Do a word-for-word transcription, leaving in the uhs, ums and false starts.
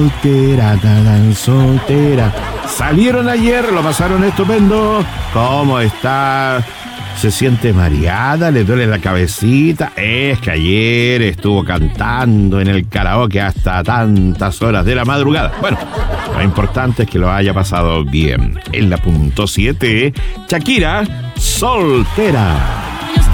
soltera, tan soltera. Salieron ayer, lo pasaron estupendo. ¿Cómo está? ¿Se siente mareada? ¿Le duele la cabecita? Es que ayer estuvo cantando en el karaoke hasta tantas horas de la madrugada. Bueno, lo importante es que lo haya pasado bien. En la punto siete, Shakira, soltera.